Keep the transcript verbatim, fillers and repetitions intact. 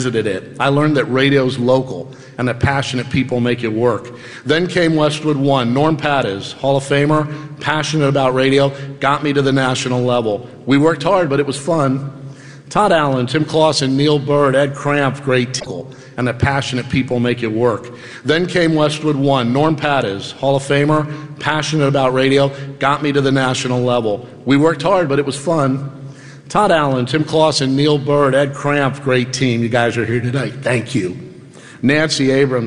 visited it. I learned that radio's local and that passionate people make it work. Then came Westwood One. Norm Pattis, Hall of Famer, passionate about radio, got me to the national level. We worked hard, but it was fun. Todd Allen, Tim Clausen, Neil Bird, Ed Cramp, great people, and that passionate people make it work. Then came Westwood One. Norm Pattis, Hall of Famer, passionate about radio, got me to the national level. We worked hard, but it was fun. Todd Allen, Tim Clausen, Neil Bird, Ed Cramp, great team. You guys are here today. Thank you. Nancy Abrams.